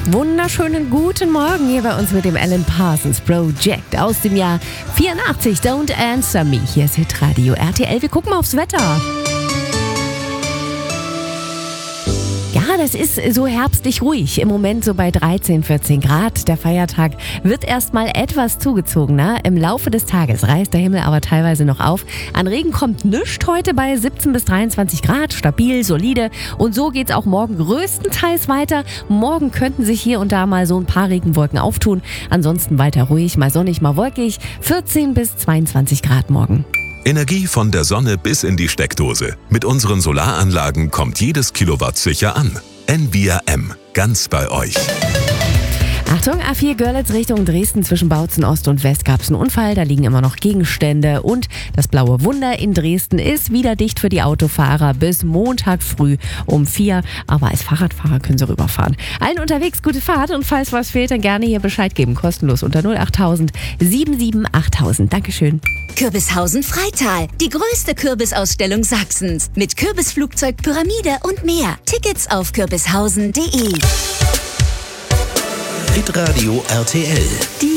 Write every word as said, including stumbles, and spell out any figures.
Wunderschönen guten Morgen hier bei uns mit dem Alan Parsons Project aus dem Jahr vierundachtzig. Don't Answer Me. Hier ist Hitradio R T L. Wir gucken mal aufs Wetter. Ja, das ist so herbstlich ruhig. Im Moment so bei dreizehn, vierzehn Grad. Der Feiertag wird erstmal etwas zugezogener. Im Laufe des Tages reißt der Himmel aber teilweise noch auf. An Regen kommt nichts, heute bei siebzehn bis dreiundzwanzig Grad. Stabil, solide. Und so geht's auch morgen größtenteils weiter. Morgen könnten sich hier und da mal so ein paar Regenwolken auftun. Ansonsten weiter ruhig, mal sonnig, mal wolkig. vierzehn bis zweiundzwanzig Grad morgen. Energie von der Sonne bis in die Steckdose. Mit unseren Solaranlagen kommt jedes Kilowatt sicher an. N V R M, ganz bei euch. Achtung, A vier Görlitz Richtung Dresden zwischen Bautzen Ost und West gab es einen Unfall. Da liegen immer noch Gegenstände und das blaue Wunder in Dresden ist wieder dicht für die Autofahrer bis Montag früh um vier. Aber als Fahrradfahrer können sie rüberfahren. Allen unterwegs gute Fahrt und falls was fehlt, dann gerne hier Bescheid geben. Kostenlos unter null acht tausend sieben sieben achttausend. Dankeschön. Kürbishausen Freital, die größte Kürbisausstellung Sachsens. Mit Kürbisflugzeug, Pyramide und mehr. Tickets auf kürbishausen punkt de. Hitradio R T L. Die